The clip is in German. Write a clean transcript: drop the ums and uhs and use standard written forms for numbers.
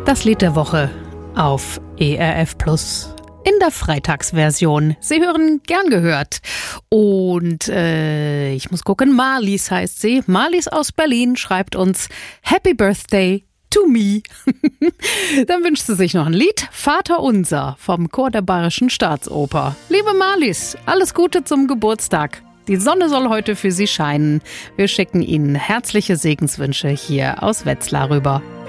Das Lied der Woche auf ERF Plus in der Freitagsversion. Sie hören gern gehört. Und ich muss gucken, Marlies heißt sie. Marlies aus Berlin schreibt uns Happy Birthday to me. Dann wünscht sie sich noch ein Lied. Vater Unser vom Chor der Bayerischen Staatsoper. Liebe Marlies, alles Gute zum Geburtstag. Die Sonne soll heute für Sie scheinen. Wir schicken Ihnen herzliche Segenswünsche hier aus Wetzlar rüber.